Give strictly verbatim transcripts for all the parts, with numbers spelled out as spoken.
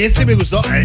ese me gustó. Eh.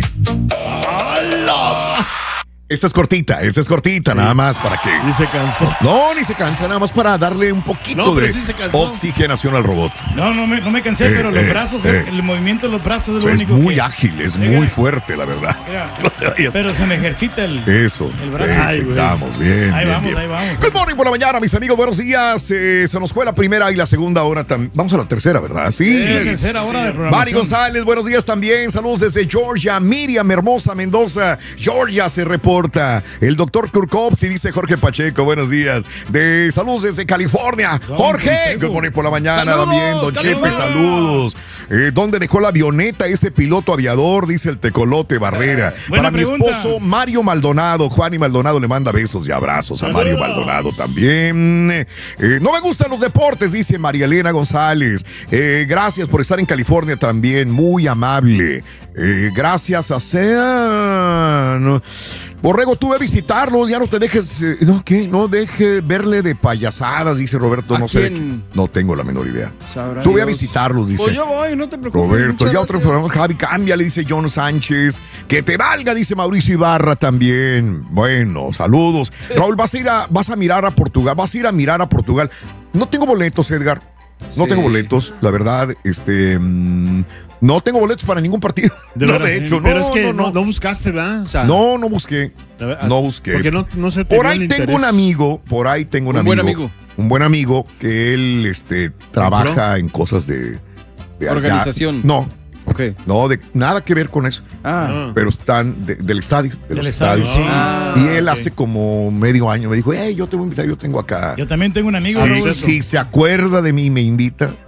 Esta es cortita, esta es cortita, sí. Nada más para que... Ni se cansó. No, ni se cansa, nada más para darle un poquito no, de sí oxigenación al robot. No, no me, no me cansé, eh, pero los eh, brazos, eh. el movimiento de los brazos es lo o sea, único es muy que... ágil, es Mira, muy fuerte, la verdad. Mira, no te vayas. Pero se me ejercita el, Eso, el brazo. Ay, estamos bien, ahí bien, vamos, bien. ahí vamos. Good morning por la mañana, mis amigos, buenos días. Eh, se nos fue la primera y la segunda hora también. Vamos a la tercera, ¿verdad? Sí. sí la tercera hora de programación. Mari González, buenos días también. Saludos desde Georgia. Miriam Hermosa Mendoza, Georgia se reporta. El doctor Kurkovsky, dice Jorge Pacheco, buenos días. De saludos desde California. Don Jorge, good morning por la mañana saludos, también. Don Chepe, saludos. Eh, ¿Dónde dejó la avioneta ese piloto aviador? Dice el Tecolote Barrera. Eh, Para mi pregunta. esposo Mario Maldonado. Juan y Maldonado le manda besos y abrazos a Mario Maldonado también. Eh, no me gustan los deportes, dice María Elena González. Eh, gracias por estar en California también, muy amable. Eh, gracias a Sean. Borrego, tuve a visitarlos, ya no te dejes, eh, no, ¿qué? No deje verle de payasadas, dice Roberto, no sé. No tengo la menor idea. Sabrá tuve Dios. a visitarlos, dice. Pues yo voy, no te preocupes. Roberto, ya otro información, Javi, cambia, le dice John Sánchez. Que te valga, dice Mauricio Ibarra también. Bueno, saludos. Raúl, vas a ir a, vas a mirar a Portugal, vas a ir a mirar a Portugal. No tengo boletos, Edgar. No sí. tengo boletos, la verdad, este... Mmm, no tengo boletos para ningún partido. De, no, verdad, de hecho, pero no, es que no, no, no buscaste, ¿verdad? O sea, no, no busqué. No busqué. Porque no, no se te Por ahí tengo un amigo, por ahí tengo un, un amigo, buen amigo. Un buen amigo que él este, trabaja ¿no? en cosas de... de organización. Allá. No. Okay. No, de nada que ver con eso. Ah. Pero están de, del estadio, de del los estadio, estadios. sí. Ah, y él okay. hace como medio año me dijo, hey, yo te voy a invitar, yo tengo acá. Yo también tengo un amigo. Sí, si se acuerda de mí, me invita.